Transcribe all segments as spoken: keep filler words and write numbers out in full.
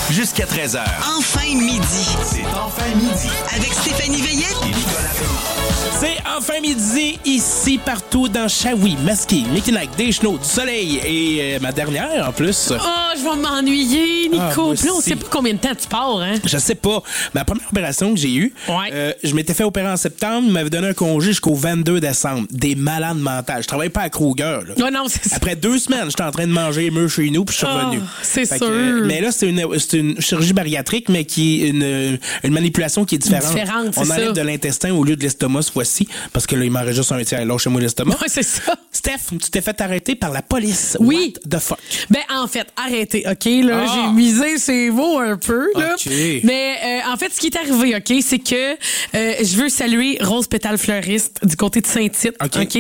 jusqu'à treize heures. Enfin midi. C'est Enfin midi. Avec Stéphanie Veillette Et Nicolas Raymond. C'est Enfin midi, ici, partout, dans Shawi, Masqué, Mikinak, Deschenaux, du Soleil et euh, ma dernière, en plus. Oh, je vais m'ennuyer, Nico. Ah, moi Puis là, on aussi. sait pas combien de temps tu pars, hein? Je sais pas. Ma première opération que j'ai eue, Ouais. euh, je m'étais fait opérer en septembre, ils m'avaient donné un congé jusqu'au vingt-deux décembre. Des malades mentales. Je travaillais pas à Kruger, là. Non, non, c'est ça. Après deux semaines, j'étais en train de manger meux chez nous, puis je suis Ah, revenu. c'est Fait sûr. que, euh, mais là, c'est une, c'est une chirurgie bariatrique, mais qui est une, une manipulation qui est différente. Différente, c'est On enlève ça. de l'intestin au lieu de l'estomac ce fois-ci, parce que là, il m'en reste juste un tiers. Lâchez-moi l'estomac. Ouais, c'est ça. Steph, tu t'es fait arrêter par la police. Oui. What the fuck? Ben, en fait, arrêtez, OK? Là, Ah. j'ai misé ses mots un peu, là. OK. Mais, euh, en fait, ce qui est arrivé, OK, c'est que euh, je veux saluer Rose Pétale Fleuriste du côté de Saint-Tite, OK. OK?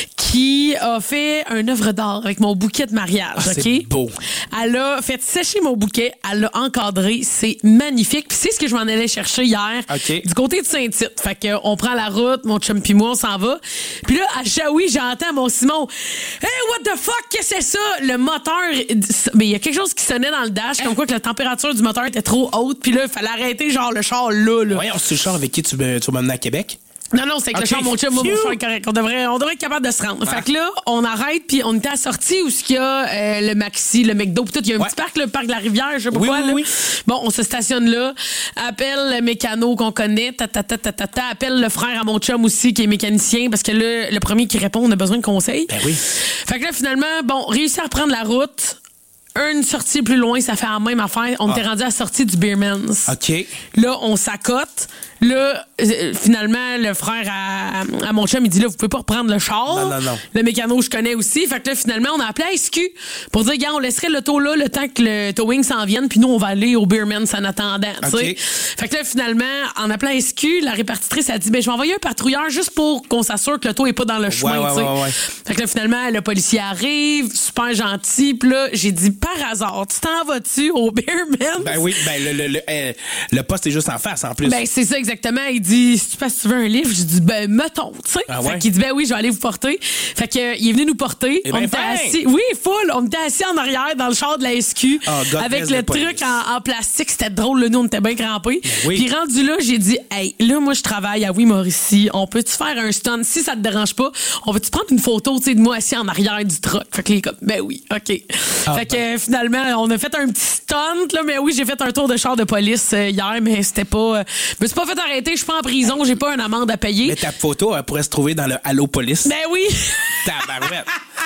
Qui a fait un œuvre d'art avec mon bouquet de mariage, Ah, OK? c'est beau. Elle a fait sécher mon bouquet, elle l'a encadré, c'est magnifique. Puis c'est ce que je m'en allais chercher hier OK. du côté de Saint-Tite. Fait que on prend la route, mon chum pis moi, on s'en va. Puis là, à Shawi, j'entends mon Simon. Hey, what the fuck, qu'est-ce que c'est ça? Le moteur, mais il y a quelque chose qui sonnait dans le dash, comme quoi que la température du moteur était trop haute. Puis là, il fallait arrêter genre le char là, là. Voyons, c'est le char avec qui tu, me- tu vas m'amener à Québec? Non, non, c'est avec OK. le char, mon chum, moi, mon Phew. char est correct. On devrait, on devrait être capable de se rendre. Ah. Fait que là, on arrête, puis on était à la sortie où il y a euh, le Maxi, le McDo, puis tout. Il y a un Ouais. petit parc, le parc de la Rivière, je sais pas Oui, quoi. oui, là. oui. Bon, on se stationne là, appelle le mécano qu'on connaît, ta, ta, ta, ta, ta, ta, appelle le frère à mon chum aussi, qui est mécanicien, parce que là, le premier qui répond, on a besoin de conseils. Ben oui. Fait que là, finalement, bon, réussi à reprendre la route. Une sortie plus loin, ça fait la même affaire. On Ah. était rendu à la sortie du Beerman's. OK. Là, on s'accote. Là, euh, finalement, le frère à, à mon chum, il dit là, vous pouvez pas reprendre le char. Non, non, non. Le mécano, je connais aussi. Fait que là, finalement, on a appelé à S Q pour dire, gars, on laisserait l'auto là le temps que le towing s'en vienne, puis nous, on va aller au Beerman's en attendant. tu sais. OK. Fait que là, finalement, en appelant à S Q, la répartitrice a dit, ben, je vais envoyer un patrouilleur juste pour qu'on s'assure que l'auto est pas dans le chemin. ouais, tu sais. ouais, ouais. Fait que là, finalement, le policier arrive, super gentil. Puis là, j'ai dit, par hasard, tu t'en vas-tu au Beerman's? Ben oui, ben le, le, le, euh, le poste est juste en face, en plus. Ben, c'est ça exactement. Il dit, si tu passes, tu veux un livre, j'ai dit, ben, mettons, tu sais. Ah ouais? Fait qu'il dit, ben oui, je vais aller vous porter. Fait que, euh, il est venu nous porter. Eh on ben, était fin! assis, oui, full. On était assis en arrière dans le char de la S Q. Oh, God avec bless le the police. truc en, en plastique. C'était drôle, là, nous, on était bien crampés. Ben oui. Puis rendu là, j'ai dit, hey, là, moi, je travaille à Oui Mauricie. On peut-tu faire un stunt? Si ça te dérange pas, on peut-tu prendre une photo, tu sais, de moi assis en arrière du truck? Fait que, les gars, ben oui, OK. Ah, fait que, ben. euh, finalement, on a fait un petit stunt, là, mais oui, j'ai fait un tour de char de police euh, hier, mais c'était pas. Euh, je me suis pas fait arrêter, je suis pas en prison, j'ai pas une amende à payer. Mais ta photo, elle pourrait se trouver dans le Allo Police. Ben oui! Tabarouette.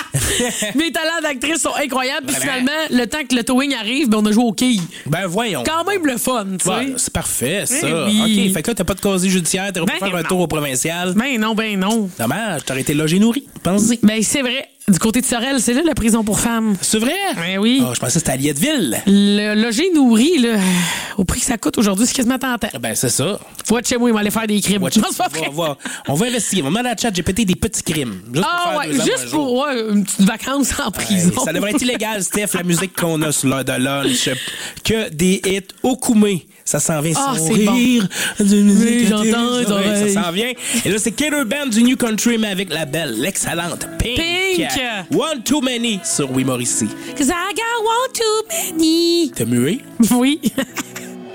Mes talents d'actrice sont incroyables. Puis Vraiment. finalement, le temps que le towing arrive, ben on a joué au quilles. Ben voyons. Quand même le fun, tu sais. Ouais, c'est parfait, ça. Eh oui. OK, fait que là, t'as pas de casier judiciaire, t'aurais pu Ben faire un non. tour au provincial. Ben non, ben non. Dommage, t'aurais été logé nourri, pense-y. Ben c'est vrai. Du côté de Sorel, c'est là la prison pour femmes. C'est vrai? Ben oui. Oh, je pensais que c'était à Lietteville. Le loger nourri, là, au prix que ça coûte aujourd'hui, c'est quasiment tentant. Ben, c'est ça. Faut être chez moi, il m'allait faire des crimes. Watch- Non, c'est pas vrai. on, va, on va investiguer. On va demander à chat G P T des petits crimes. Juste pour Ah faire ouais, deux ans juste un jour. pour ouais, une petite vacance en prison. Hey, ça devrait être illégal, Steph, la musique qu'on a sur l'heure de lunch. Que des hits au Koumé. Ça s'en vient Ah, son c'est bon. rire. d'une musique Oui, à j'entends tes les oreilles. oreilles. Ça s'en vient. Et là, c'est Killer Band du New Country, mais avec la belle, l'excellente Pink. Pink. One Too Many sur Oui Mauricie. Cause I got one too many. T'as mué? Oui.